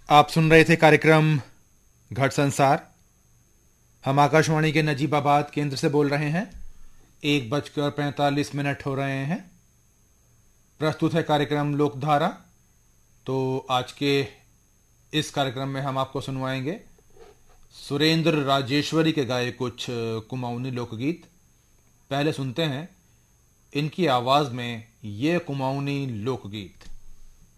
आप सुन रहे थे कार्यक्रम घट संसार। हम आकाशवाणी के नजीबाबाद केंद्र से बोल रहे हैं। 1:45 हो रहे हैं। प्रस्तुत है कार्यक्रम लोकधारा। तो आज के इस कार्यक्रम में हम आपको सुनवाएंगे सुरेंद्र राजेश्वरी के गाए कुछ कुमाऊनी लोकगीत। पहले सुनते हैं इनकी आवाज में ये कुमाऊनी लोकगीत।